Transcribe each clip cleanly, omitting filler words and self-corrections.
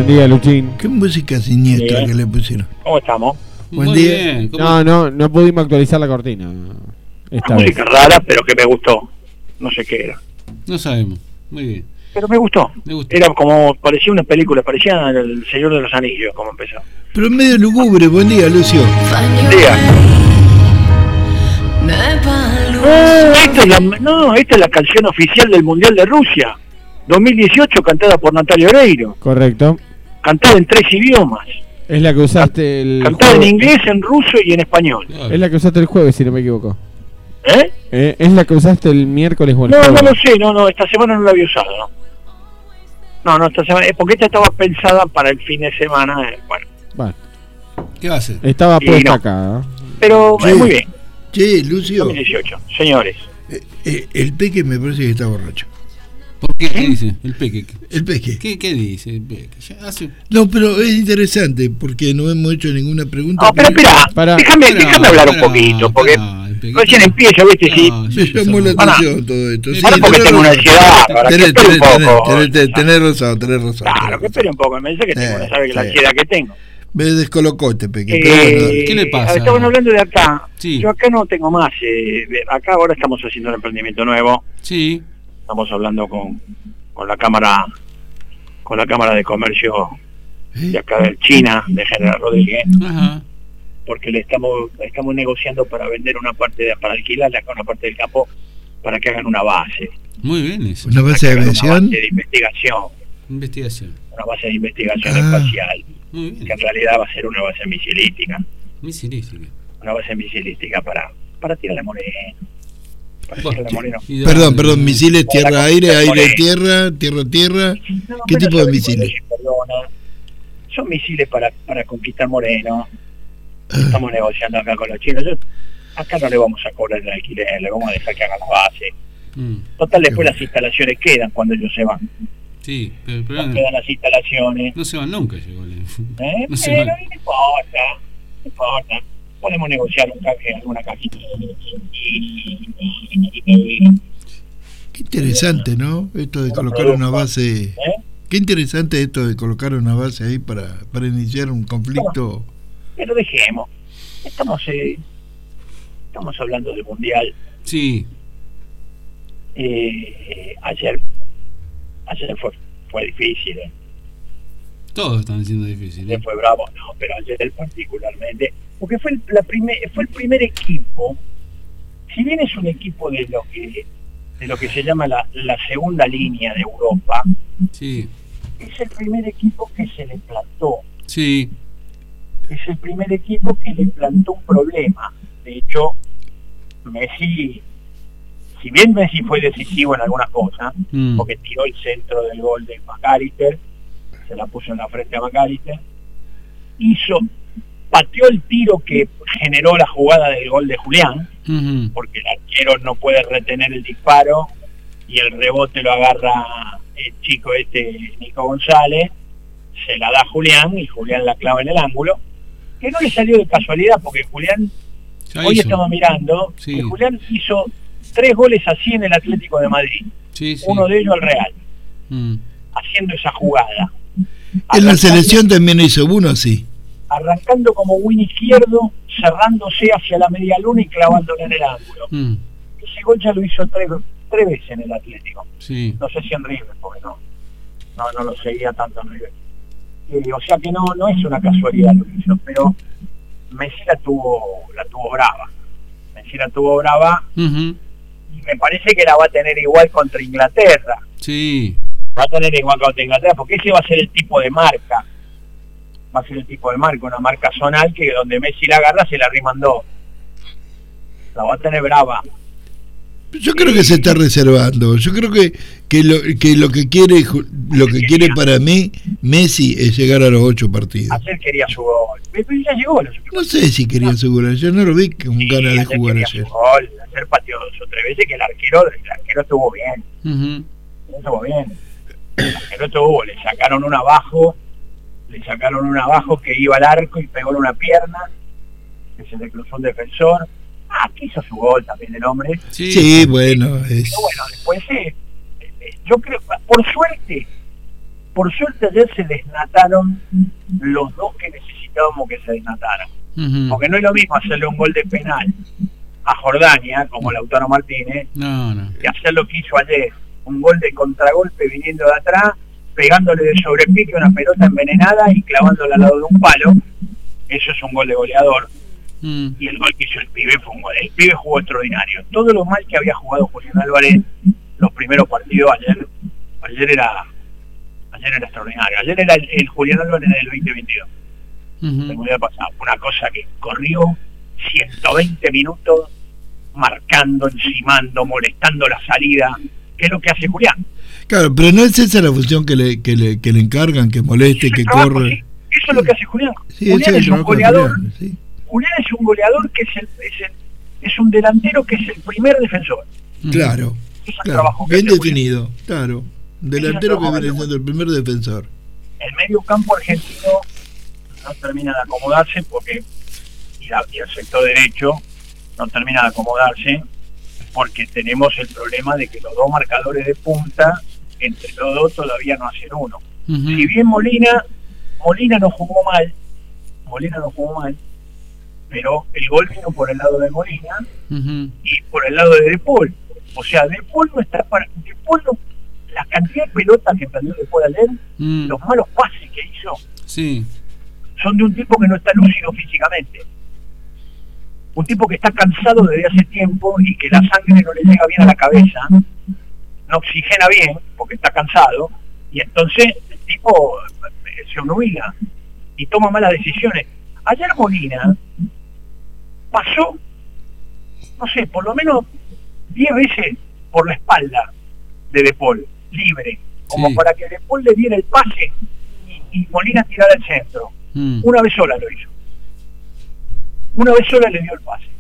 día, Luchín. Qué música siniestra que le pusieron. ¿Cómo estamos? Buen día. Bien. No pudimos actualizar la cortina. Esta Una vez. música rara, pero que me gustó. No sé qué era. No sabemos. Muy bien. Pero me gustó. Me gustó. Era como, parecía una película, parecía El Señor de los Anillos, como empezó. Pero medio lúgubre. Buen día, Lucio. Diga. Esta es la canción oficial del Mundial de Rusia 2018, cantada por Natalia Oreiro, Correcto. cantada en 3 idiomas, Es la que usaste el cantada en jueves. inglés, en ruso y en español. Claro. Es la que usaste el jueves, si no me equivoco. ¿Eh? Es la que usaste el miércoles o el No jueves. lo sé, no, esta semana no la había usado, no, esta semana, porque esta estaba pensada para el fin de semana, Bueno, ¿Qué va a hacer? estaba Y puesta no. acá. pero Sí. muy bien, Che, Lucio. 2018, señores. El Peque me parece que está borracho. ¿Por qué? ¿Qué dice? El Peque. El Peque. ¿Qué dice el Peque? Ya hace... No, pero es interesante porque no hemos hecho ninguna pregunta. No, pero espera, Pará. déjame hablar un Pará, poquito, porque pará, el Peque. recién empiezo, ¿viste? Sí. No, Me llamó la Pará. atención todo esto. Sí, Ahora porque tenés tengo una razón. ansiedad, ahora que espere un poco. Tenés razón. Claro, que espere un poco, me dice que tengo, sabe que la sí. ansiedad que tengo. Me descolocó este Peque. Pero bueno, dale. ¿Qué le pasa? Estaban hablando de acá. Sí. Yo acá no tengo más. Acá ahora estamos haciendo un emprendimiento nuevo. Sí. Estamos hablando con la cámara de comercio de acá de China, de General Rodríguez, Ajá. porque le estamos negociando para vender una parte para alquilarle acá una parte del campo para que hagan una base. Muy bien eso. ¿Una base de Una aviación? base de investigación, Investigación. una base de investigación Ah. espacial, Muy que bien. en realidad va a ser una base misilística. Misilística. Una base misilística para tirarle moreno. Para tirarle moreno. Y Perdón, dale. misiles tierra-aire, aire-tierra, tierra-tierra. No, ¿Qué pero tipo yo de digo, misiles? perdona, son misiles para conquistar Moreno. Estamos negociando acá con los chinos. Acá no le vamos a cobrar el alquiler, le vamos a dejar que hagan la base. Total, después las instalaciones quedan cuando ellos se van. Sí, pero Quedan las instalaciones. no se van nunca, llegó. No se Pero van. no importa. Podemos negociar un canje, alguna cajita. Qué interesante, ¿no? Esto de colocar una base. Qué interesante esto de colocar una base ahí para iniciar un conflicto. Pero dejemos. Estamos hablando del mundial. Sí. Ayer fue difícil, Todos están siendo difíciles. fue bravo, no, pero ayer particularmente, porque fue el primer equipo, si bien es un equipo de lo que se llama la segunda línea de Europa, Sí. es el primer equipo que se le plantó, Sí. es el primer equipo que le plantó un problema. De hecho, Messi, si bien Messi fue decisivo en algunas cosas, porque tiró el centro del gol de McAllister, se la puso en la frente a McAllister, pateó el tiro que generó la jugada del gol de Julián, porque el arquero no puede retener el disparo y el rebote lo agarra el chico Nico González, se la da a Julián y Julián la clava en el ángulo, que no le salió de casualidad porque Julián, Ya hoy hizo. estamos mirando, Sí. que Julián hizo 3 goles así en el Atlético de Madrid, Sí, sí. uno de ellos al Real, Mm. haciendo esa jugada. En la Arrancando- selección también hizo uno así. arrancando como win izquierdo, cerrándose hacia la media luna y clavándole en el ángulo. Mm. Ese gol ya lo hizo tres veces en el Atlético. Sí. No sé si en River, porque no lo seguía tanto en River. O sea que no es una casualidad lo que hizo, pero Messi la tuvo brava. Messi la tuvo brava Ujú. y me parece que la va a tener igual contra Inglaterra. Sí. Va a tener igual contra Inglaterra, porque ese va a ser el tipo de marca. Va a ser el tipo de marca, una marca zonal que donde Messi la agarra se la riman dos. La va a tener brava. Yo creo que se está reservando. Yo creo que lo que quiere para mí Messi es llegar a los 8 partidos. Ayer quería su gol. Pero ya llegó. No sé si quería su gol. Yo no lo vi con ganas de jugar ayer. ayer. Su gol. Ayer pateó 2 o 3 veces que el arquero estuvo bien. Ujú. Estuvo bien. El arquero estuvo, le sacaron un abajo que iba al arco y pegó en una pierna, que se le cruzó un defensor. Que hizo su gol también el hombre. Sí, bueno. Pero bueno, después yo creo, por suerte Por suerte ayer se desnataron los dos que necesitábamos que se desnataran. Porque no es lo mismo hacerle un gol de penal a Jordania, como Lautaro Martínez, que hacer lo que hizo ayer, un gol de contragolpe viniendo de atrás, pegándole de sobrepique una pelota envenenada y clavándola al lado de un palo. Eso es un gol de goleador. Y el gol que hizo el pibe fue un gol. El pibe jugó extraordinario. Todo lo mal que había jugado Julián Álvarez los primeros partidos, ayer era extraordinario. Ayer era el Julián Álvarez del 2022. Se me había pasado. Una cosa que corrió 120 minutos marcando, encimando, molestando la salida, que es lo que hace Julián. Claro, pero no es esa la función que le encargan, que moleste, que trabajo, corre. Sí. Eso es lo que hace Julián. Sí, Julián es un goleador. Julián, sí. Julián es un goleador que es un delantero que es el primer defensor. Claro, trabajo bien definido, Julián. claro. Delantero que viene siendo el primer defensor. El medio campo argentino no termina de acomodarse porque y el sector derecho no termina de acomodarse porque tenemos el problema de que los dos marcadores de punta, entre los dos todavía no hacen uno. Si bien Molina no jugó mal, pero el gol vino por el lado de Molina y por el lado de De Paul. O sea, De Paul no está para... De Paul no, la cantidad de pelotas que perdió De Paul ayer, los malos pases que hizo, son de un tipo que no está lúcido físicamente. Un tipo que está cansado desde hace tiempo y que la sangre no le llega bien a la cabeza, no oxigena bien porque está cansado, y entonces el tipo se obnubila y toma malas decisiones. Ayer Molina pasó, no sé, por lo menos 10 veces por la espalda de Paul, libre, como para que De Paul le diera el pase y Molina tirara el centro. Una vez sola lo hizo. Una vez sola le dio el pase.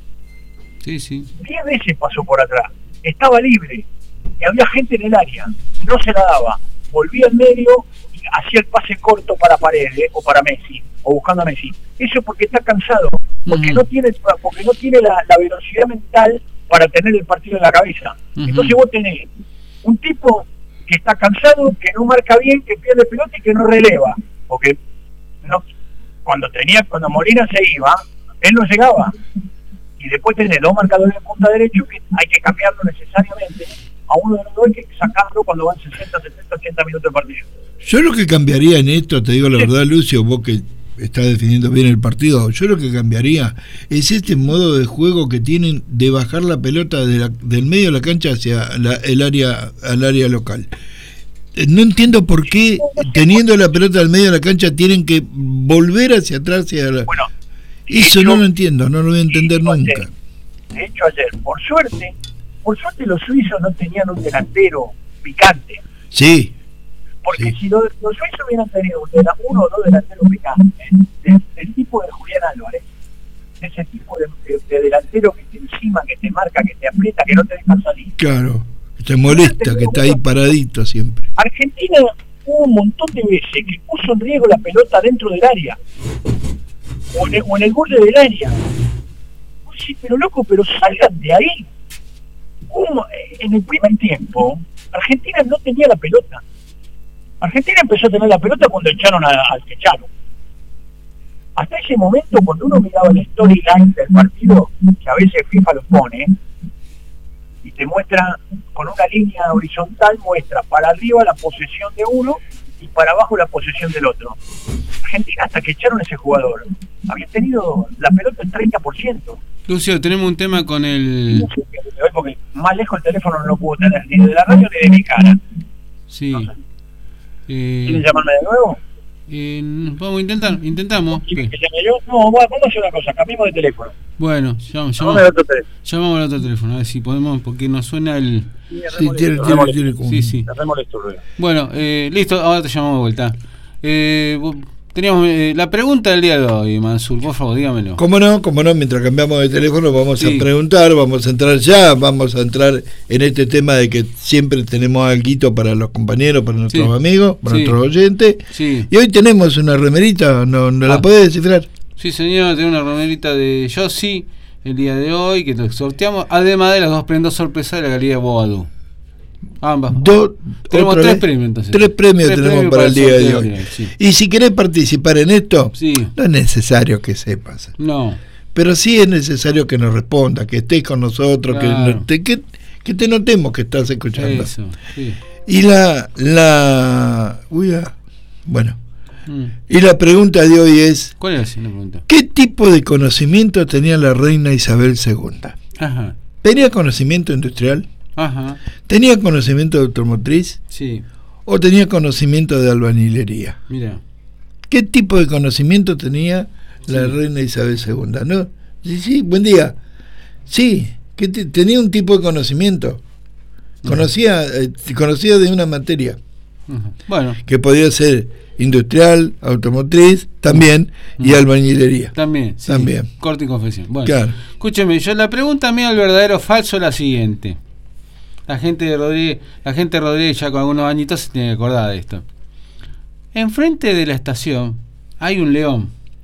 10 veces pasó por atrás. Estaba libre. Y había gente en el área. No se la daba. Volvía al medio y hacía el pase corto para Paredes o para Messi. O buscando a Messi. Eso porque está cansado. Porque no tiene la velocidad mental para tener el partido en la cabeza. Entonces vos tenés un tipo que está cansado, que no marca bien, que pierde pelota y que no releva. Porque no, cuando Molina se iba, él no llegaba. Y después tenés dos marcadores de punta derecho que hay que cambiarlo necesariamente. A uno de los dos hay que sacarlo cuando van 60, 70, 80 minutos de partido. Yo lo que cambiaría en esto, te digo la verdad, Lucio, vos que estás definiendo bien el partido, yo lo que cambiaría es este modo de juego que tienen de bajar la pelota del medio de la cancha hacia al área local. No entiendo por qué, teniendo la pelota del medio de la cancha, tienen que volver hacia atrás. Bueno, eso no lo entiendo, no lo voy a entender nunca. De hecho, ayer, por suerte los suizos no tenían un delantero picante. Sí. Porque si los suizos hubieran tenido uno o dos delanteros picantes, del tipo de Julián Álvarez, ese tipo de delantero que te encima, que te marca, que te aprieta, que no te deja salir. Claro. Te molesta, que está ahí paradito siempre. Argentina hubo un montón de veces que puso en riesgo la pelota dentro del área o en el borde del área. Sí, pero loco, pero salgan de ahí. En el primer tiempo Argentina no tenía la pelota. Argentina empezó a tener la pelota cuando echaron al que echaron. Hasta ese momento, cuando uno miraba el storyline del partido, que a veces FIFA lo pone y te muestra con una línea horizontal, muestra para arriba la posesión de uno y para abajo la posesión del otro. Argentina, hasta que echaron a ese jugador, había tenido la pelota el 30%. Lucio, tenemos un tema con el... Porque más lejos el teléfono no lo puedo tener, ni de la radio ni de mi cara. Sí. No sé. ¿Quieren llamarme de nuevo? Intentamos. ¿Que llame yo? No, vamos a hacer una cosa, cambiemos de teléfono. Bueno, llamamos al otro teléfono, a ver si podemos, porque nos suena el... Sí, tiene como... Sí. Bueno, listo, ahora te llamamos de vuelta. Teníamos la pregunta del día de hoy, Mansur, por favor, dígamelo. ¿Cómo no? Mientras cambiamos de teléfono vamos a preguntar, vamos a entrar en este tema de que siempre tenemos alguito para los compañeros, para nuestros amigos, para nuestros oyentes. Sí. Y hoy tenemos una remerita, ¿no la podés descifrar? Sí, señor, tengo una remerita de Yossi el día de hoy que sorteamos, además de las dos prendas sorpresa de la Galería Bobadú. Ambas. Tenemos tres premios entonces. Tres premios tenemos para el día de hoy. Sí. Y si querés participar en esto, sí, no es necesario que sepas. No. Pero sí es necesario que nos respondas, que estés con nosotros, Claro. que te notemos que estás escuchando. Eso, sí. Y bueno. Y la pregunta de hoy es: ¿Cuál es la pregunta? ¿qué tipo de conocimiento tenía la reina Isabel II? Ajá. ¿Tenía conocimiento industrial? Ajá. ¿Tenía conocimiento de automotriz? Sí. ¿O tenía conocimiento de albañilería? Mira. ¿Qué tipo de conocimiento tenía la reina Isabel II? ¿No? Sí, buen día. Sí, que tenía un tipo de conocimiento. Conocía de una materia. Ajá. Bueno. Que podía ser industrial, automotriz, también, y albañilería. También, sí. También. Corte y confesión. Bueno, claro. Escúcheme, yo la pregunta mía al verdadero o falso es la siguiente. La gente de Rodríguez ya con algunos añitos se tiene que acordar de esto. Enfrente de la estación hay un león.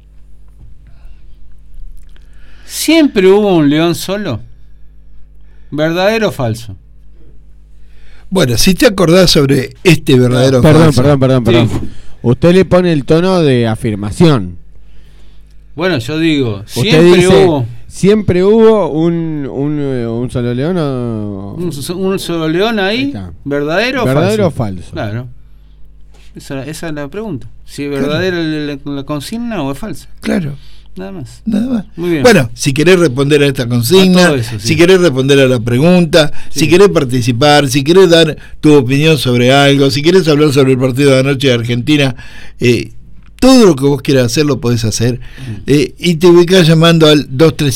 ¿Siempre hubo un león solo? ¿Verdadero o falso? Bueno, si te acordás sobre este verdadero falso. Perdón. Sí. Usted le pone el tono de afirmación. Bueno, yo digo, ¿siempre hubo un solo león o...? un solo león ahí? ¿Verdadero o falso? ¿Verdadero o falso? Claro. Esa es la pregunta. Si es verdadera la consigna o es falsa. Claro. Nada más. Muy bien. Bueno, si querés responder a esta consigna, si querés responder a la pregunta, si querés participar, si querés dar tu opinión sobre algo, si querés hablar sobre el partido de anoche de Argentina, todo lo que vos quieras hacer lo podés hacer. Y te ubicás llamando al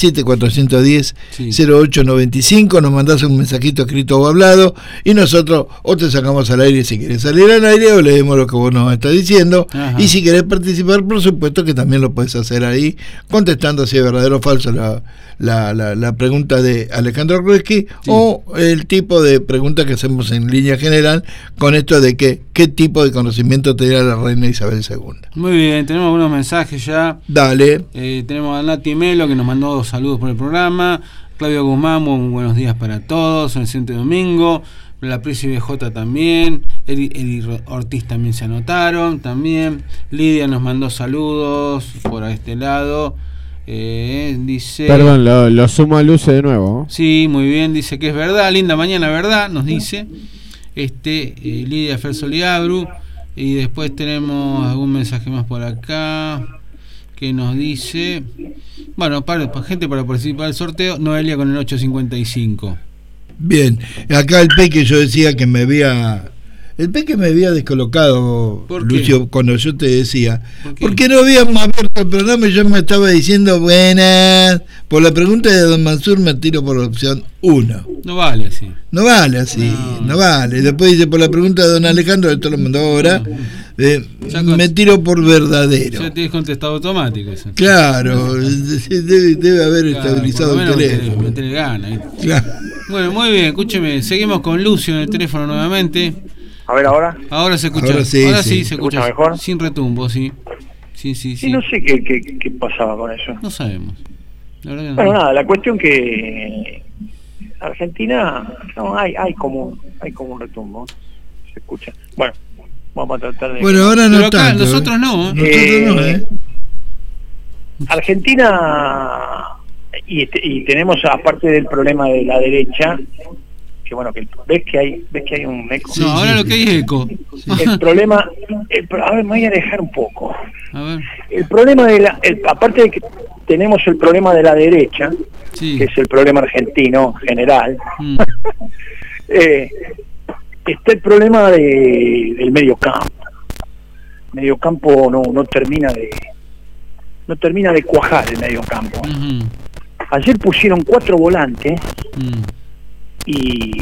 237-410-0895, nos mandás un mensajito escrito o hablado y nosotros o te sacamos al aire si querés salir al aire o leemos lo que vos nos estás diciendo. Ajá. Y si querés participar, por supuesto que también lo podés hacer ahí, contestando si es verdadero o falso la pregunta de Alejandro Grueschi, o el tipo de pregunta que hacemos en línea general con esto de qué tipo de conocimiento tenía la reina Isabel II. Muy bien, tenemos algunos mensajes ya. Dale. Tenemos a Nati Melo que nos mandó saludos por el programa. Claudio Guzmán, buenos días para todos. El siguiente domingo. La Prisi BJ también. Eli Ortiz también se anotaron. También. Lidia nos mandó saludos por este lado. Dice. Perdón, lo sumo a Luce de nuevo. Sí, muy bien. Dice que es verdad. Linda mañana, ¿verdad? Nos dice. Lidia Fersoliabru. Y después tenemos algún mensaje más por acá que nos dice, bueno, gente para participar del sorteo, Noelia con el 855. Bien, acá el Peque yo decía que me había descolocado, Lucio, cuando yo te decía, ¿por qué no habíamos abierto el programa y yo me estaba diciendo buenas? Por la pregunta de don Mansur me tiro por la opción 1. No vale así. No vale. Después dice por la pregunta de don Alejandro, esto lo mandó ahora, me tiro por verdadero. Ya tienes contestado automático eso. Claro, debe haber estabilizado el teléfono. Meterle ganas. Claro. Bueno, muy bien, escúcheme, seguimos con Lucio en el teléfono nuevamente. A ver, ahora. Ahora se escucha. Ahora sí se escucha mejor. Sin retumbo, sí. Sí. No sé qué pasaba con eso. No sabemos. La verdad que no. Bueno, nada, la cuestión que Argentina hay como un retumbo. Se escucha. Bueno, vamos a tratar de. Bueno, ahora no pero acá, tanto. Nosotros no. Argentina y tenemos, aparte del problema de la derecha, que bueno, que ves que hay un eco. No, ahora lo que hay es eco. El problema, a ver, me voy a dejar un poco. A ver. El problema aparte de que tenemos el problema de la derecha, que es el problema argentino general, está el problema del medio campo. El medio campo no termina de cuajar el medio campo. Ayer pusieron 4 volantes y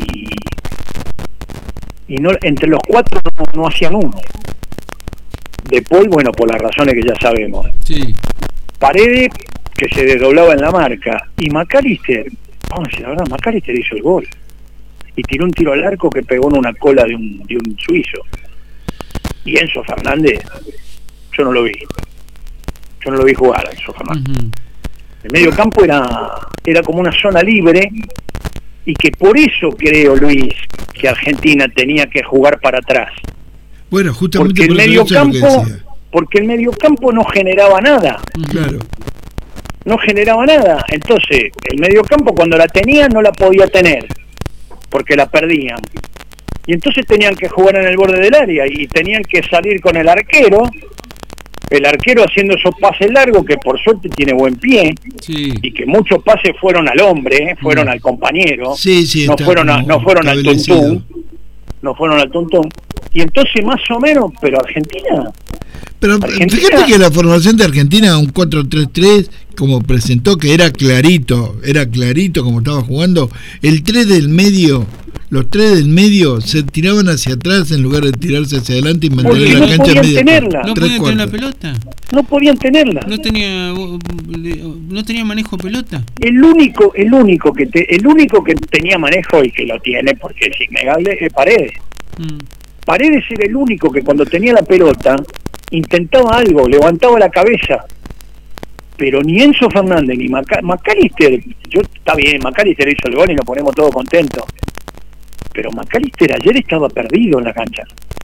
no, entre los 4 no hacían uno. De Paul, bueno, por las razones que ya sabemos. Sí. Paredes, que se desdoblaba en la marca. Y McAllister, vamos a decir la verdad, McAllister hizo el gol. Y tiró un tiro al arco que pegó en una cola de un suizo. Y Enzo Fernández, yo no lo vi jugar a Enzo Fernández. El medio campo era como una zona libre, y que por eso creo, Luis, que Argentina tenía que jugar para atrás. Bueno, justamente porque el mediocampo no generaba nada. Claro. No generaba nada. Entonces, el mediocampo cuando la tenía no la podía tener, porque la perdían. Y entonces tenían que jugar en el borde del área y tenían que salir con el arquero haciendo esos pases largos, que por suerte tiene buen pie, sí, y que muchos pases fueron al hombre, fueron al compañero, no fueron al tuntún. No fueron al tuntún. Y entonces más o menos, pero Argentina, fíjate que la formación de Argentina, un 4-3-3, como presentó, que era clarito como estaba jugando, el 3 del medio, los 3 del medio se tiraban hacia atrás en lugar de tirarse hacia adelante y mantener la cancha en medio. No podían tener la pelota. No podían tenerla. No tenía manejo de pelota. El único que tenía manejo y que lo tiene, porque es innegable, es Paredes. Paredes era el único que cuando tenía la pelota intentaba algo, levantaba la cabeza. Pero ni Enzo Fernández ni McAllister, está bien, McAllister hizo el gol y nos ponemos todos contentos. Pero McAllister ayer estaba perdido en la cancha.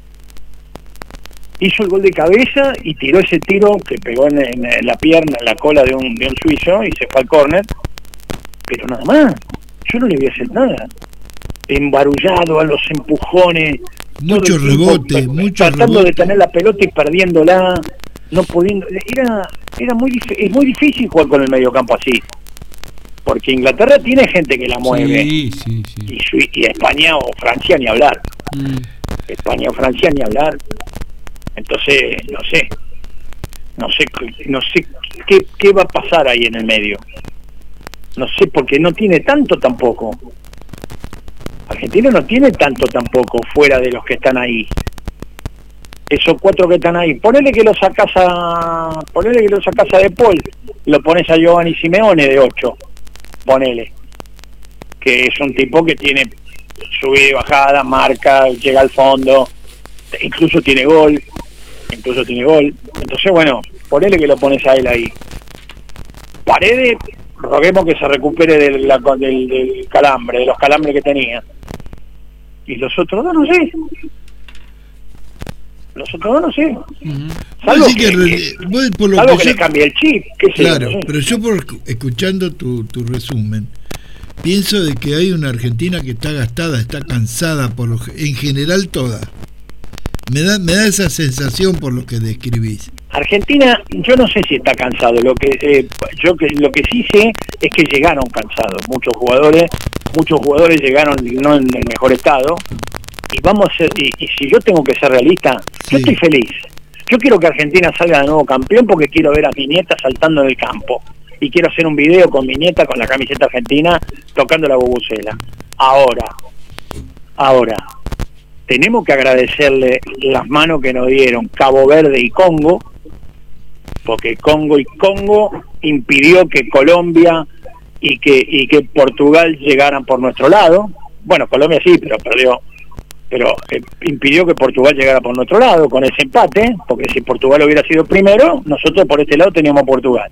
Hizo el gol de cabeza y tiró ese tiro que pegó en la pierna, en la cola de un suizo, y se fue al córner. Pero nada más, yo no le voy a hacer nada. Embarullado a los empujones, mucho rebote, tratando de tener la pelota y perdiéndola, no pudiendo. Es muy difícil jugar con el mediocampo así, porque Inglaterra tiene gente que la mueve, sí. Y España o Francia ni hablar. España o Francia ni hablar. Entonces no sé qué va a pasar ahí en el medio. No sé, porque no tiene tanto tampoco. Argentina no tiene tanto tampoco fuera de los que están ahí. Esos 4 que están ahí, ponele que lo sacas a De Paul, lo pones a Giovanni Simeone de 8, ponele, que es un tipo que tiene subida y bajada, marca, llega al fondo, incluso tiene gol. Entonces, bueno, ponele que lo pones a él ahí. Paredes, roguemos que se recupere del calambre, de los calambres que tenía. Y los otros dos no sé. Salvo que le cambie el chip. Claro, pero yo escuchando tu resumen, pienso de que hay una Argentina que está gastada, está cansada, en general toda. Me da esa sensación por lo que describís. Argentina, yo no sé si está cansado. Lo que sí sé es que llegaron cansados. Muchos jugadores llegaron no en el mejor estado. Y si yo tengo que ser realista, yo estoy feliz. Yo quiero que Argentina salga de nuevo campeón, porque quiero ver a mi nieta saltando en el campo. Y quiero hacer un video con mi nieta con la camiseta argentina tocando la bubucela. Ahora, tenemos que agradecerle las manos que nos dieron Cabo Verde y Congo, porque Congo impidió que Colombia y que Portugal llegaran por nuestro lado. Bueno, Colombia sí, pero perdió. Pero impidió que Portugal llegara por nuestro lado con ese empate, porque si Portugal hubiera sido primero, nosotros por este lado teníamos a Portugal.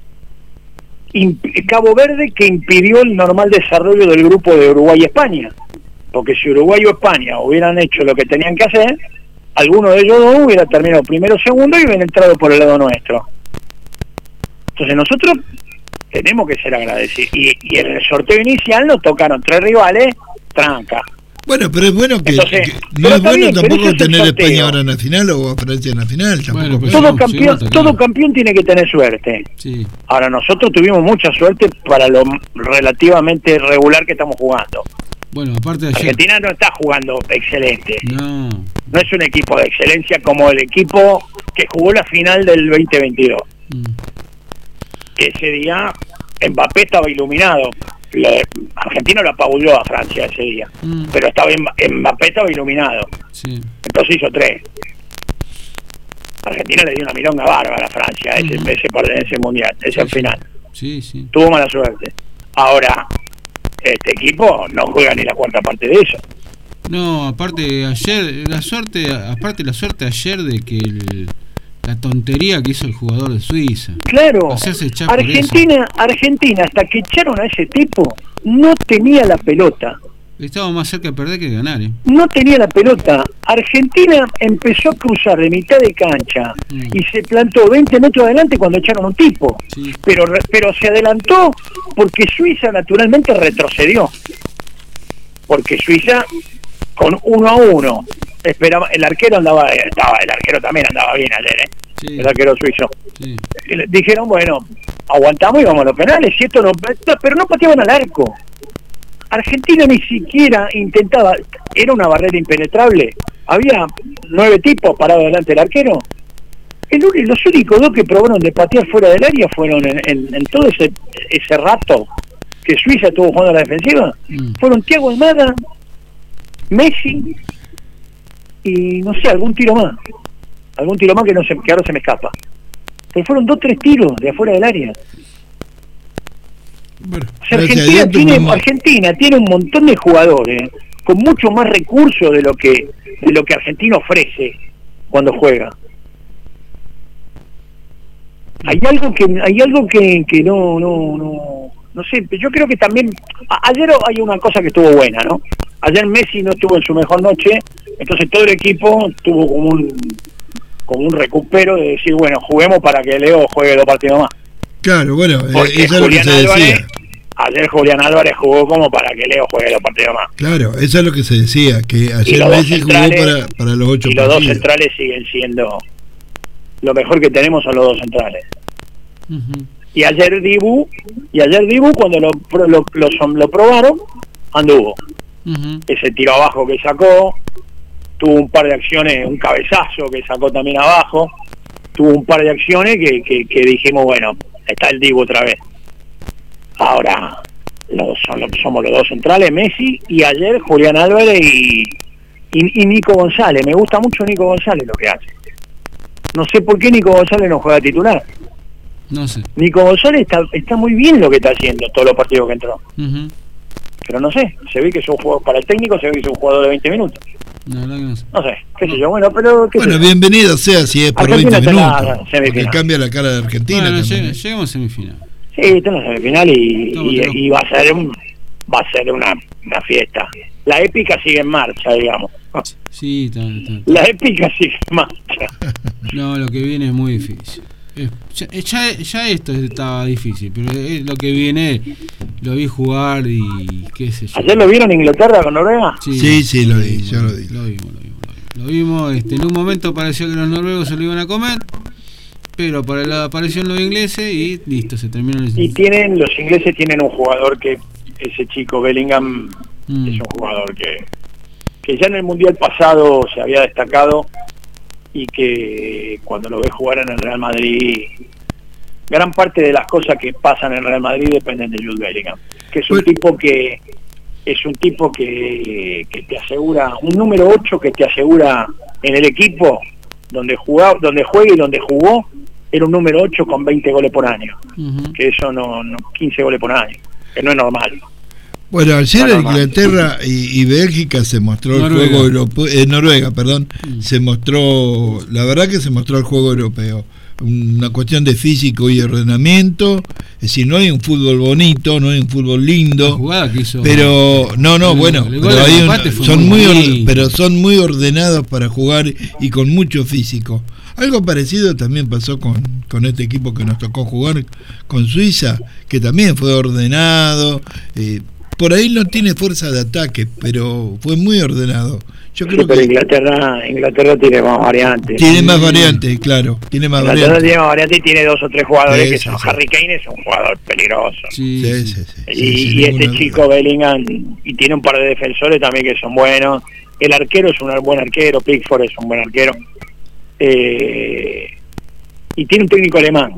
Cabo Verde, que impidió el normal desarrollo del grupo de Uruguay y España, porque si Uruguay o España hubieran hecho lo que tenían que hacer, alguno de ellos dos hubiera terminado primero o segundo y hubieran entrado por el lado nuestro. Entonces nosotros tenemos que ser agradecidos. Y en el sorteo inicial nos tocaron 3 rivales, tranca. Bueno, pero es bueno que no es bueno tampoco tener a España ahora en la final o a Francia en la final. Todo campeón tiene que tener suerte. Sí. Ahora, nosotros tuvimos mucha suerte para lo relativamente regular que estamos jugando. Bueno, aparte de ayer, Argentina no está jugando excelente. No es un equipo de excelencia como el equipo que jugó la final del 2022. Que ese día Mbappé estaba iluminado. Argentina lo apabulló a Francia ese día, pero Mbappé estaba iluminado. Sí. Entonces hizo 3. Argentina le dio una milonga bárbara a Francia ese mundial, ese final. Sí. Tuvo mala suerte. Ahora, este equipo no juega ni la cuarta parte de eso. No, aparte ayer, la suerte ayer de que la tontería que hizo el jugador de Suiza. Claro, Argentina hasta que echaron a ese tipo, no tenía la pelota. Estaba más cerca de perder que de ganar, No tenía la pelota. Argentina empezó a cruzar de mitad de cancha y se plantó 20 metros adelante cuando echaron un tipo. Sí. Pero se adelantó porque Suiza naturalmente retrocedió. Porque Suiza con 1-1 esperaba, el arquero el arquero también andaba bien ayer, Sí. el arquero suizo. Sí. Dijeron, bueno, aguantamos y vamos a los penales, y esto no, pero no pateaban al arco. Argentina ni siquiera intentaba, era una barrera impenetrable, había 9 tipos parados delante del arquero. Los únicos 2 que probaron de patear fuera del área fueron en todo ese rato que Suiza estuvo jugando a la defensiva, fueron Thiago Almada, Messi y no sé, algún tiro más que ahora se me escapa, pero fueron 2-3 tiros de afuera del área. Bueno, O sea, Argentina tiene un montón de jugadores con mucho más recursos de lo que Argentina ofrece cuando juega. Hay algo que no sé, yo creo que también ayer hay una cosa que estuvo buena, ¿no? Ayer Messi no estuvo en su mejor noche, entonces todo el equipo tuvo como un recupero de decir, bueno, juguemos para que Leo juegue 2 partidos más. Claro, bueno, Porque eso es lo que se decía. Ayer Julián Álvarez jugó como para que Leo juegue 2 partidos más. Claro, eso es lo que se decía, que ayer Messi jugó para los 8 partidos. Y los 2 centrales siguen siendo lo mejor que tenemos, son los 2 centrales. Y ayer Dibu cuando lo probaron, anduvo. Ese tiro abajo que sacó, tuvo un par de acciones, un cabezazo que sacó también abajo, tuvo un par de acciones que dijimos, bueno, está el Dibu otra vez. Ahora somos los 2 centrales, Messi, y ayer Julián Álvarez y Nico González. Me gusta mucho Nico González lo que hace. No sé por qué Nico González no juega titular. No sé. Nico González está muy bien lo que está haciendo todos los partidos que entró. Pero no sé, se ve que es un jugador, para el técnico se ve que es un jugador de 20 minutos. La verdad que no sé. No sé, qué sé yo, bueno, pero... Bueno, bienvenido sea si es por Argentina 20 está en la minutos, semifinal. porque cambia la cara de Argentina. Bueno, también. llegamos a semifinal. Sí, está en la semifinal y va a ser una fiesta. La épica sigue en marcha, digamos. Sí, está. La épica sigue en marcha. No, lo que viene es muy difícil. Ya esto estaba difícil, pero lo que viene lo vi jugar y qué sé yo. ¿Ayer lo vieron en Inglaterra con Noruega? Sí, lo vi, yo lo vi. Lo vimos, en un momento pareció que los noruegos se lo iban a comer, pero aparecieron los ingleses y listo, se terminó el... Y los ingleses tienen un jugador que, ese chico Bellingham, es un jugador que ya en el Mundial pasado se había destacado, y que cuando lo ves jugar en el Real Madrid, gran parte de las cosas que pasan en el Real Madrid dependen de Jude Bellingham, que es un tipo que te asegura, un número 8 que te asegura en el equipo donde juegue y donde jugó, era un número 8 con 20 goles por año, que eso no 15 goles por año, que no es normal. Bueno, ayer Inglaterra y Bélgica se mostró el juego europeo, Noruega, perdón, se mostró, la verdad que se mostró el juego europeo, una cuestión de físico y ordenamiento, es decir, no hay un fútbol bonito, no hay un fútbol lindo, pero son muy ordenados para jugar y con mucho físico. Algo parecido también pasó con este equipo que nos tocó jugar con Suiza, que también fue ordenado, por ahí no tiene fuerza de ataque, pero fue muy ordenado. Yo creo pero que Inglaterra tiene más variantes. Tiene más variantes, claro. Tiene más variantes. Tiene más variantes y tiene 2 o 3 jugadores que son. Harry Kane es un jugador peligroso. Sí. Y este chico Bellingham, y tiene un par de defensores también que son buenos. El arquero es un buen arquero, Pickford es un buen arquero. Y tiene un técnico alemán.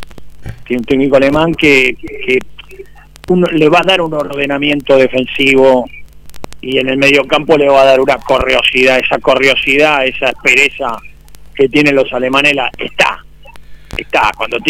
Que le va a dar un ordenamiento defensivo, y en el mediocampo le va a dar una corriosidad, esa aspereza que tienen los alemanes, cuando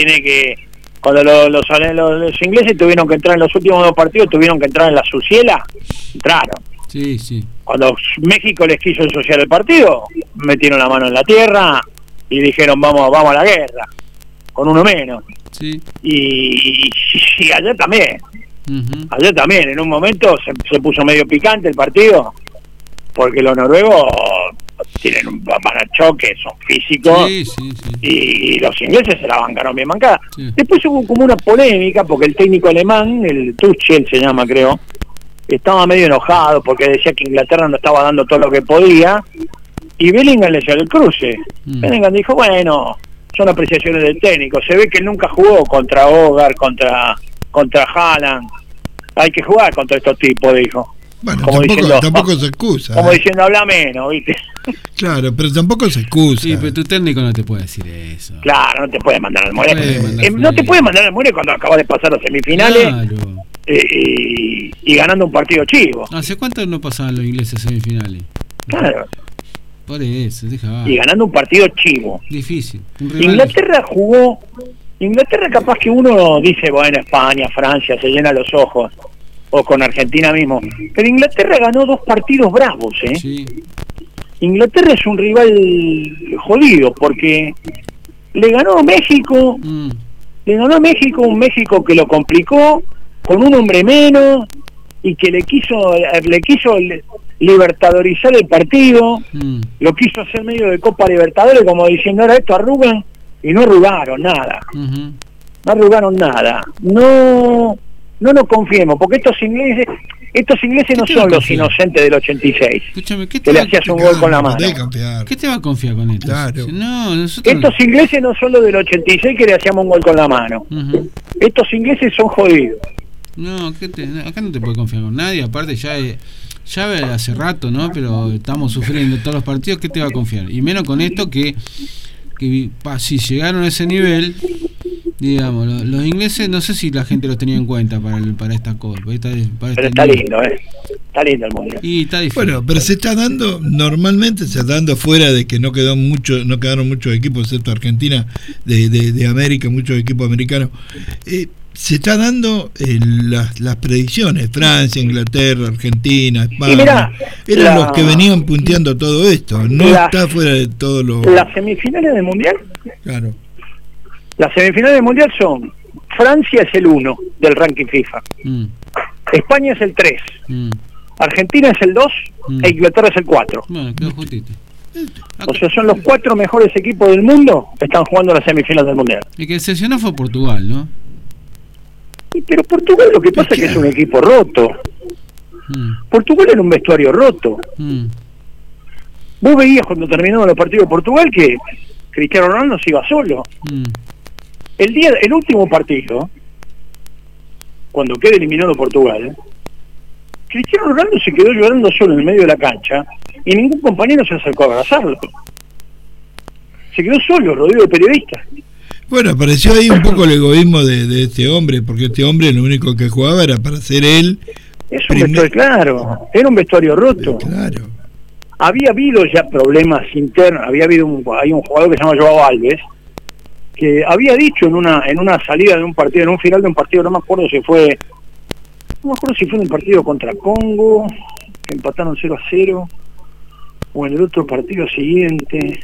los ingleses tuvieron que entrar en los últimos 2 partidos, tuvieron que entrar en la suciela, entraron. Sí. Cuando México les quiso ensuciar el partido, metieron la mano en la tierra y dijeron vamos a la guerra, con uno menos. Sí. Y ayer también. Ayer también, en un momento se puso medio picante el partido, porque los noruegos tienen van a choque, son físicos, y los ingleses se la bancaron bien bancada. Después hubo como una polémica, porque el técnico alemán, el Tuchel se llama creo, estaba medio enojado porque decía que Inglaterra no estaba dando todo lo que podía, y Bellingham le dio el cruce. Bellingham dijo, bueno, son apreciaciones del técnico, se ve que él nunca jugó contra Hogarth, contra Haaland, hay que jugar contra estos tipos, dijo. Bueno, como tampoco se excusa. Como diciendo, habla menos, ¿viste? Claro, pero tampoco se excusa. Sí, pero tu técnico no te puede decir eso. Claro, no te puede mandar al muere. No te puede mandar al muere cuando acabas de pasar las semifinales, claro. Y ganando un partido chivo. ¿Hace cuánto no pasaban los ingleses semifinales? Claro. Por eso, deja. Y ganando un partido chivo. Difícil. Inglaterra jugó. Inglaterra capaz que uno dice, bueno, España, Francia, se llena los ojos. O con Argentina mismo. Pero Inglaterra ganó 2 partidos bravos, ¿eh? Sí. Inglaterra es un rival jodido, porque le ganó a México, un México que lo complicó, con un hombre menos, y que le quiso libertadorizar el partido, lo quiso hacer medio de Copa Libertadores, como diciendo, ahora esto arrugan, y no arrugaron nada. No arrugaron nada. No nos confiemos, porque estos ingleses no son los inocentes del 86. Escúchame, que le hacías un gol con la mano. ¿Qué te va a confiar con esto? Claro. No, estos ingleses no son los del 86 que le hacíamos un gol con la mano. Estos ingleses son jodidos. No, acá no te puede confiar con nadie. Aparte ya hace rato, ¿no? Pero estamos sufriendo todos los partidos. ¿Qué te va a confiar? Y menos con esto que si llegaron a ese nivel, digamos, los ingleses, no sé si la gente los tenía en cuenta para esta cosa. Pero está lindo, está lindo el mundial. Y está difícil. Bueno, pero se está dando, normalmente se está dando fuera de que no quedaron muchos equipos, excepto Argentina, de América, muchos equipos americanos. Se está dando las predicciones, Francia, Inglaterra, Argentina, España, eran los que venían punteando todo esto, está fuera de todo lo... Las semifinales del mundial, claro. Las semifinales del mundial son: Francia es el 1 del ranking FIFA, España es el 3, Argentina es el 2 e Inglaterra es el 4. Bueno, quedó justito. O sea, son los 4 mejores equipos del mundo que están jugando las semifinales del mundial. El que decepcionó fue Portugal, ¿no? Pero Portugal lo que pasa es que es un equipo roto. Portugal era un vestuario roto. Vos veías cuando terminaban los partidos de Portugal que Cristiano Ronaldo se iba solo. El último partido, cuando queda eliminado Portugal, Cristiano Ronaldo se quedó llorando solo en el medio de la cancha y ningún compañero se acercó a abrazarlo. Se quedó solo, rodeado de periodistas. Bueno, apareció ahí un poco el egoísmo de este hombre, porque este hombre lo único que jugaba era para ser él. Es un vestuario, claro, era un vestuario roto. Claro. Había habido ya problemas internos, hay un jugador que se llama Joao Alves, que había dicho en una salida de un partido, en un final de un partido, no me acuerdo si fue en el partido contra Congo, que empataron 0-0, o en el otro partido siguiente.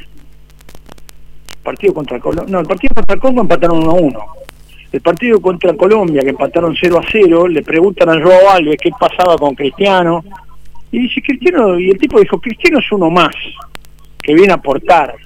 El partido contra Congo empataron 1-1. El partido contra Colombia, que empataron 0-0, le preguntan a Joao Alves qué pasaba con Cristiano, y dice Cristiano, y el tipo dijo, Cristiano es uno más, que viene a aportar.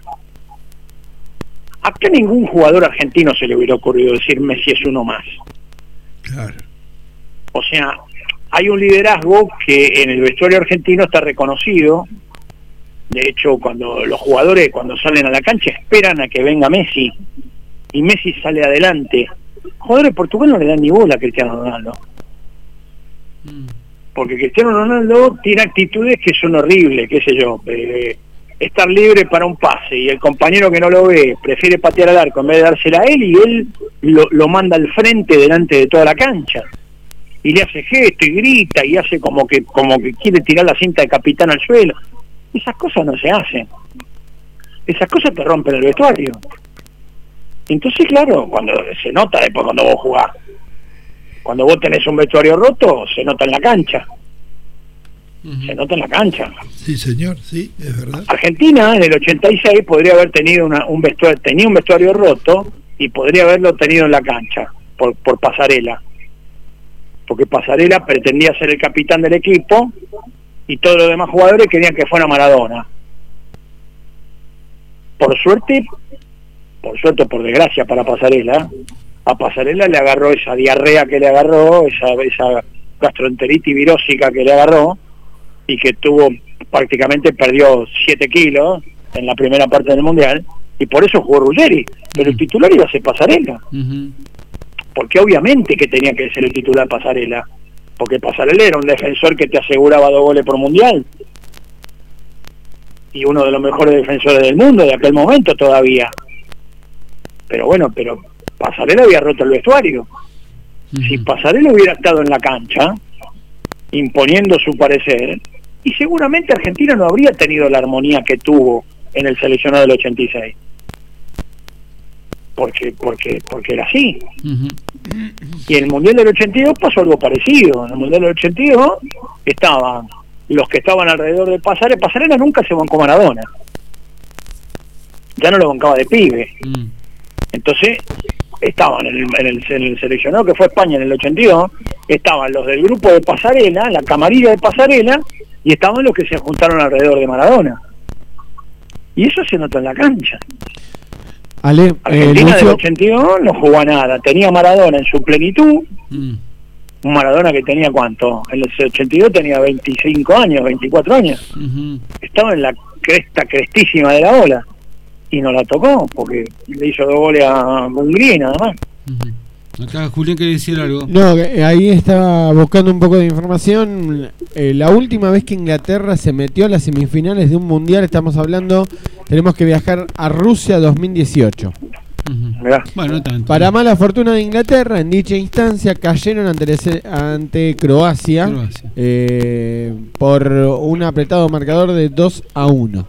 Acá ningún jugador argentino se le hubiera ocurrido decir Messi es uno más. Claro. O sea, hay un liderazgo que en el vestuario argentino está reconocido. De hecho, cuando los jugadores cuando salen a la cancha esperan a que venga Messi y Messi sale adelante. Los jugadores de Portugal no le dan ni bola a Cristiano Ronaldo, porque Cristiano Ronaldo tiene actitudes que son horribles, qué sé yo, estar libre para un pase y el compañero que no lo ve prefiere patear al arco en vez de dársela a él, y él lo manda al frente delante de toda la cancha y le hace gesto y grita y hace como que quiere tirar la cinta de capitán al suelo. Esas cosas no se hacen. Esas cosas te rompen el vestuario. Entonces, claro, cuando se nota después cuando vos jugás. Cuando vos tenés un vestuario roto, se nota en la cancha. Se nota en la cancha. Sí, señor, sí, es verdad. Argentina en el 86 podría haber tenido un vestuario roto y podría haberlo tenido en la cancha por pasarela. porque Pasarela pretendía ser el capitán del equipo y todos los demás jugadores querían que fuera Maradona. Por suerte o por desgracia para Pasarela, a Pasarela le agarró esa diarrea que le agarró, esa gastroenteritis virósica que le agarró, y que prácticamente perdió 7 kilos en la primera parte del Mundial, y por eso jugó Ruggeri, pero el titular iba a ser Pasarela. Porque obviamente que tenía que ser el titular Pasarela, porque Pasarela era un defensor que te aseguraba 2 goles por Mundial, y uno de los mejores defensores del mundo de aquel momento todavía. Pero Pasarela había roto el vestuario. Si Pasarela hubiera estado en la cancha imponiendo su parecer, y seguramente Argentina no habría tenido la armonía que tuvo en el seleccionado del 86, porque era así. Y en el Mundial del 82 pasó algo parecido. En el Mundial del 82 estaban los que estaban alrededor de Pasarela. Pasarela nunca se bancó Maradona, ya no lo bancaba de pibe. Entonces estaban en el seleccionado que fue España en el 82, estaban los del grupo de Pasarela, la camarilla de Pasarela, y estaban los que se juntaron alrededor de Maradona. Y eso se notó en la cancha. Argentina del 82 no jugó a nada, tenía Maradona en su plenitud, un Maradona que tenía ¿cuánto? En el 82 tenía 25 años, 24 años, estaba en la crestísima de la ola, y no la tocó, porque le hizo 2 goles a Hungría y nada más. Acá Julián quiere decir algo. No, ahí estaba buscando un poco de información. La última vez que Inglaterra se metió a las semifinales de un mundial, tenemos que viajar a Rusia 2018. Bueno, tanto. Para mala fortuna de Inglaterra, en dicha instancia cayeron ante Croacia, por un apretado marcador de 2-1.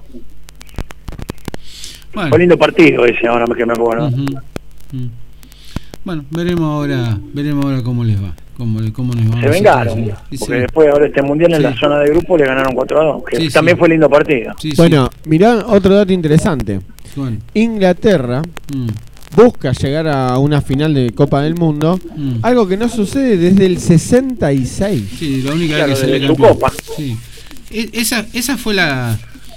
Fue lindo partido ese, ahora que me acuerdo. Bueno, veremos ahora cómo les va. Cómo nos va. Se vengaron, porque después ahora este mundial en la zona de grupo le ganaron 4-2, que también fue lindo partido. Bueno, mirá otro dato interesante. Inglaterra busca llegar a una final de Copa del Mundo, algo que no sucede desde el 66. Sí, la única vez que se le su Copa. Sí. Esa fue la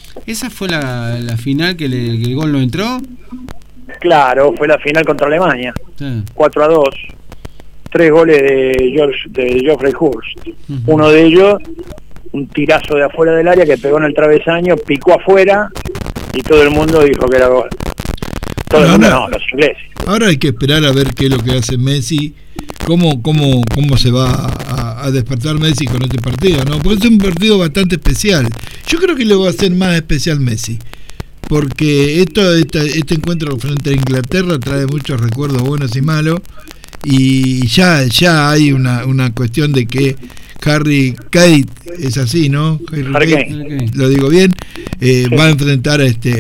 final que el gol no entró. Claro, fue la final contra Alemania, 4-2, 3 goles de Geoffrey Hurst. Uno de ellos, un tirazo de afuera del área que pegó en el travesaño, picó afuera y todo el mundo dijo que era gol. Todo el mundo no, los ingleses. Ahora hay que esperar a ver qué es lo que hace Messi, cómo se va a despertar Messi con este partido, ¿no? Porque es un partido bastante especial. Yo creo que lo va a hacer más especial Messi, porque este encuentro frente a Inglaterra trae muchos recuerdos buenos y malos, y ya hay una cuestión de que Harry Kane, es así, ¿no? Harry Kane, lo digo bien, va a enfrentar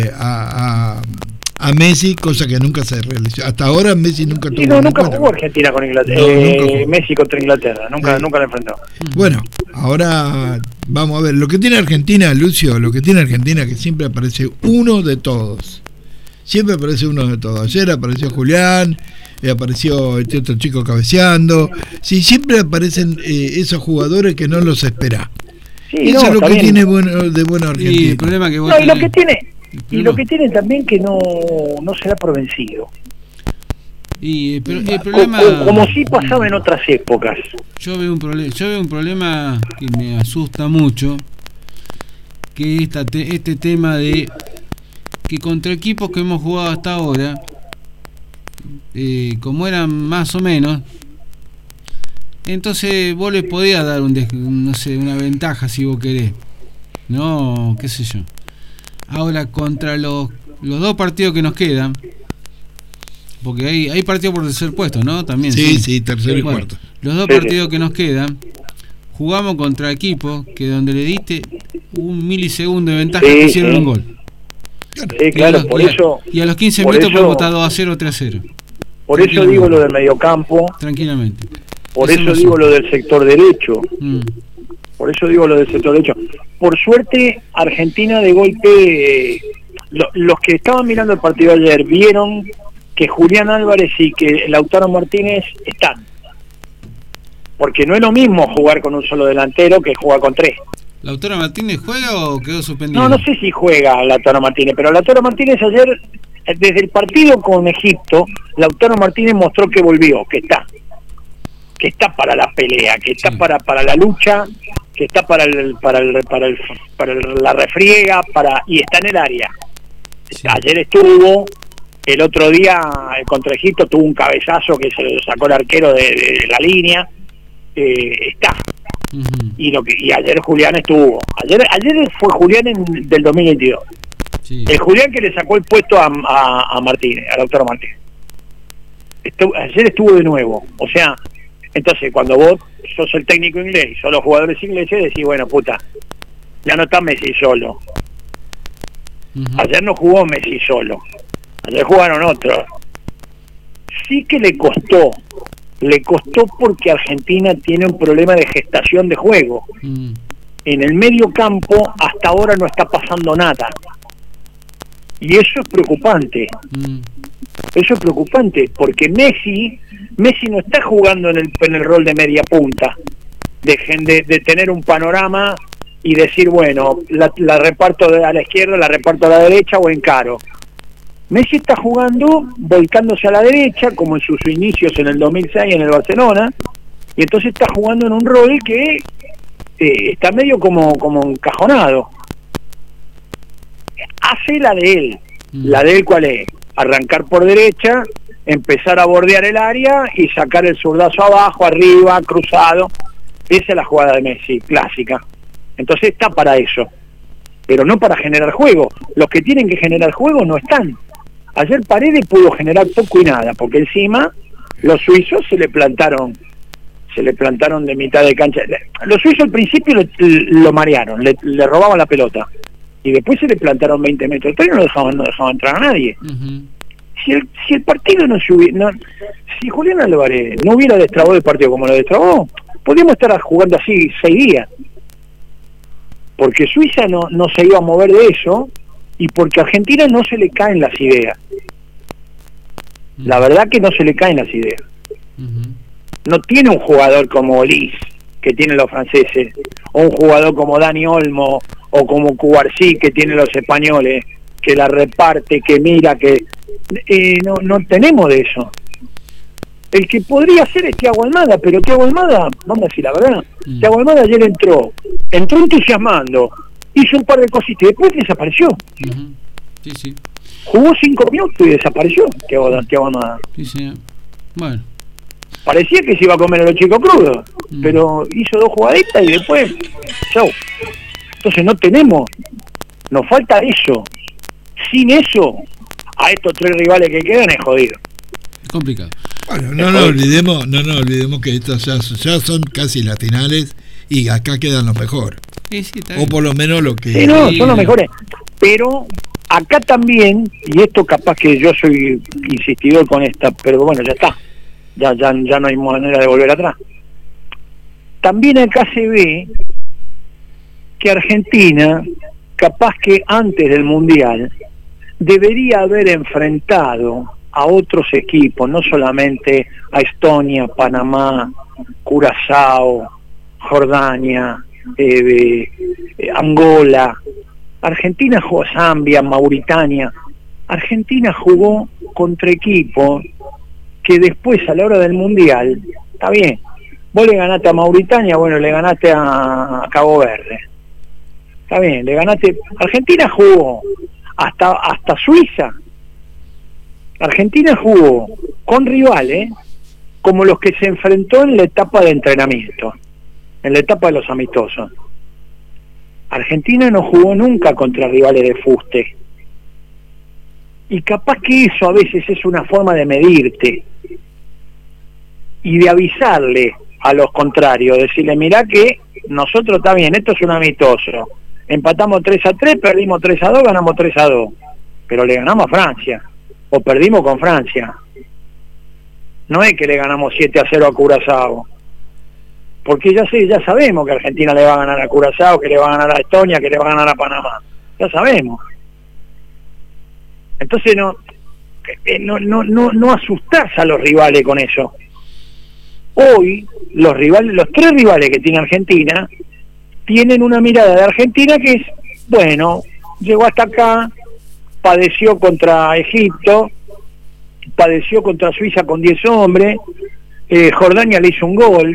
a Messi, cosa que nunca se realizó. Hasta ahora Messi nunca tuvo nunca jugó Argentina con Inglaterra. Messi contra Inglaterra, nunca la enfrentó. Bueno, ahora vamos a ver. Lo que tiene Argentina, Lucio, que siempre aparece uno de todos. Siempre aparece uno de todos. Ayer apareció Julián, apareció este otro chico cabeceando. Sí, siempre aparecen esos jugadores que no los espera. Eso es lo que tiene de bueno Argentina. Y el problema que lo que tiene también que no se da por vencido. Pero el problema, como sí pasaba en otras épocas. Yo veo un problema que me asusta mucho, que este tema de que contra equipos que hemos jugado hasta ahora, como eran más o menos, entonces vos les podías dar una ventaja si vos querés, no, qué sé yo. Ahora contra los 2 partidos que nos quedan, porque hay partidos por tercer puesto, ¿no? También. Sí, tercero y cuarto. Los 2 partidos que nos quedan, jugamos contra equipos que donde le diste un milisegundo de ventaja que hicieron un gol. Sí, claro, y a los 15 minutos podemos estar 2-0, 3-0. Por eso digo lo del mediocampo. Tranquilamente. Por eso digo lo del sector derecho. Por suerte, Argentina de golpe, los que estaban mirando el partido ayer vieron que Julián Álvarez y que Lautaro Martínez están. porque no es lo mismo jugar con un solo delantero que jugar con 3. ¿Lautaro Martínez juega o quedó suspendido? No sé si juega Lautaro Martínez, pero Lautaro Martínez ayer, desde el partido con Egipto, Lautaro Martínez mostró que volvió, que está para la pelea, que está para la lucha, que está para la refriega, y está en el área. Sí. Ayer estuvo, el otro día contra Egipto tuvo un cabezazo que se lo sacó el arquero de la línea, está. Y ayer Julián estuvo. Ayer fue Julián del 2022. Sí. El Julián que le sacó el puesto a Martínez, a Lautaro Martínez. Ayer estuvo de nuevo. O sea, entonces cuando vos sos el técnico inglés y sos los jugadores ingleses, decís, bueno, puta, ya no está Messi solo. Ayer no jugó Messi solo. Ayer jugaron otros. Sí que le costó porque Argentina tiene un problema de gestación de juego. En el medio campo hasta ahora no está pasando nada, y eso es preocupante. Eso es preocupante porque Messi no está jugando en el rol de media punta, de tener un panorama y decir, bueno, la reparto a la izquierda, la reparto a la derecha o encaro. Messi está jugando volcándose a la derecha, como en sus inicios en el 2006 en el Barcelona, y entonces está jugando en un rol que está medio como encajonado. Hace la de él. ¿La de él cuál es? Arrancar por derecha, empezar a bordear el área y sacar el zurdazo abajo, arriba, cruzado. Esa es la jugada de Messi, clásica. Entonces está para eso, pero no para generar juego. Los que tienen que generar juego no están. Ayer Paredes pudo generar poco y nada, porque encima los suizos se le plantaron de mitad de cancha. Los suizos al principio lo marearon, le robaban la pelota, y después se le plantaron 20 metros, pero no dejaban entrar a nadie. Si el partido si Julián Álvarez no hubiera destrabado el partido como lo destrabó, podríamos estar jugando así 6 días, porque Suiza no se iba a mover de eso, y porque a Argentina no se le caen las ideas. La verdad que no se le caen las ideas. No tiene un jugador como Olís, que tienen los franceses, o un jugador como Dani Olmo, o como Cubarsí, que tienen los españoles, que la reparte, que mira, que... no tenemos de eso. El que podría ser es Thiago Almada, pero Thiago Almada, vamos a decir la verdad, Thiago Almada ayer entró entusiasmando, hizo un par de cositas y después desapareció. Sí. Jugó 5 minutos y desapareció Thiago Almada. Sí. Bueno. Parecía que se iba a comer a los chicos crudos, pero hizo 2 jugaditas y después, chau. Entonces nos falta eso. Sin eso, a estos 3 rivales que quedan es jodido. Complicado. Bueno, no olvidemos que estas ya son casi las finales y acá quedan los mejores. Sí, o por lo menos lo que... Sí, son los mejores. Pero acá también, y esto capaz que yo soy insistidor con esta, pero bueno, ya está. Ya no hay manera de volver atrás. También acá se ve que Argentina, capaz que antes del Mundial, debería haber enfrentado a otros equipos, no solamente a Estonia, Panamá, Curazao, Jordania, Angola. Argentina jugó Zambia, Mauritania. Argentina jugó contra equipos que después a la hora del Mundial, está bien, vos le ganaste a Mauritania, bueno, le ganaste a Cabo Verde, está bien, le ganaste. Argentina jugó hasta Suiza. Argentina jugó con rivales como los que se enfrentó en la etapa de entrenamiento, en la etapa de los amistosos. Argentina no jugó nunca contra rivales de fuste, y capaz que eso a veces es una forma de medirte y de avisarle a los contrarios, decirle, mirá que nosotros, está bien, esto es un amistoso, empatamos 3-3, perdimos 3-2, ganamos 3-2, pero le ganamos a Francia, o perdimos con Francia. No es que le ganamos 7-0 a Curazao, porque ya sabemos que Argentina le va a ganar a Curazao, que le va a ganar a Estonia, que le va a ganar a Panamá, ya sabemos. Entonces no asustarse a los rivales con eso. hoy los tres rivales que tiene Argentina tienen una mirada de Argentina que es, bueno, llegó hasta acá, padeció contra Egipto, padeció contra Suiza con 10 hombres, Jordania le hizo un gol.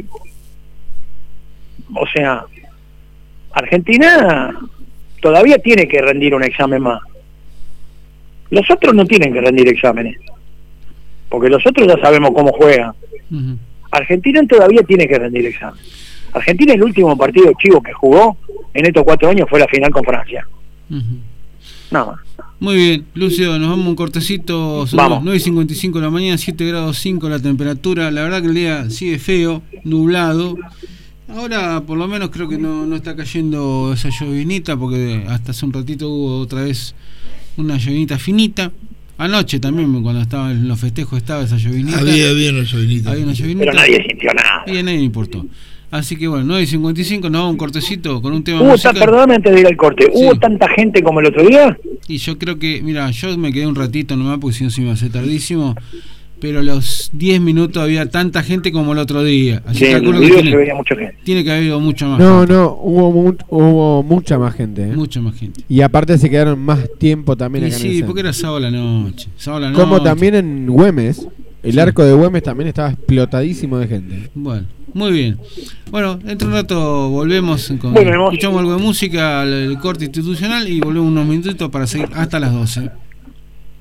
O sea, Argentina todavía tiene que rendir un examen más. Los otros no tienen que rendir exámenes, porque los otros ya sabemos cómo juegan. Argentina todavía tiene que rendir examen. Argentina, el último partido chivo que jugó en estos 4 años fue la final con Francia. Nada más. Muy bien, Lucio, nos vamos a un cortecito. Son las 9:55 de la mañana, 7 grados 5 la temperatura. La verdad que el día sigue feo, nublado. Ahora por lo menos creo que no está cayendo esa llovinita, porque hasta hace un ratito hubo otra vez una llovinita finita. Anoche también, cuando estaba en los festejos, estaba esa llovinita. Había una llovinita. Pero nadie sintió nada. Y a nadie le importó. Así que bueno, 9:55, nos vamos a un cortecito con un tema musical. Perdóname antes de ir al corte, sí. ¿Hubo tanta gente como el otro día? Y yo creo que, mira, yo me quedé un ratito nomás porque si no se me hace tardísimo, pero a los 10 minutos había tanta gente como el otro día. Así que calculo que se veía mucha gente. Tiene que haber habido mucha más gente. Hubo mucha más gente. Mucha más gente. Y aparte se quedaron más tiempo también acá en el centro. Porque era sábado a la noche. Como también en Güemes. El arco de Güemes también estaba explotadísimo de gente. Bueno, muy bien. Bueno, dentro de un rato volvemos. Escuchamos algo de música, el corte institucional y volvemos unos minutitos para seguir hasta las 12.